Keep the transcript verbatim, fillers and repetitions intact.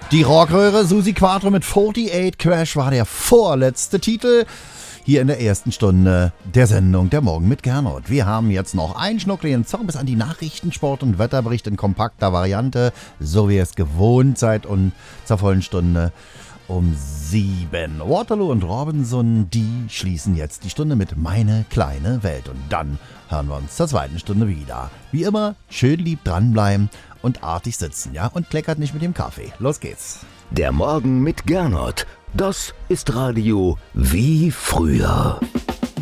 Die Rockröhre Susi Quatro mit achtundvierzig Crash war der vorletzte Titel hier in der ersten Stunde der Sendung Der Morgen mit Gernot. Wir haben jetzt noch einen schnuckligen Song bis an die Nachrichten, Sport und Wetterbericht in kompakter Variante, so wie ihr es gewohnt seid, und zur vollen Stunde um sieben. Waterloo und Robinson, die schließen jetzt die Stunde mit Meine kleine Welt. Und dann hören wir uns zur zweiten Stunde wieder. Wie immer, schön lieb dranbleiben und artig sitzen, ja? Und kleckert nicht mit dem Kaffee. Los geht's. Der Morgen mit Gernot. Das ist Radio wie früher.